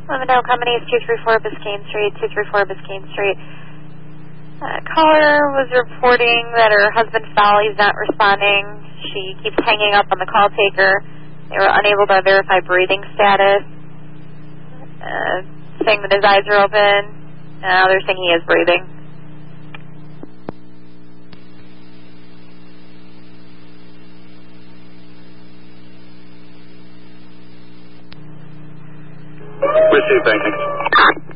Lemondale Company is 234 Biscayne Street, 234 Biscayne Street. Caller was reporting that her husband fell. He's not responding. She keeps hanging up on the call taker. They were unable to verify breathing status. Saying that his eyes are open. Now they're saying he is breathing. Received, thank you.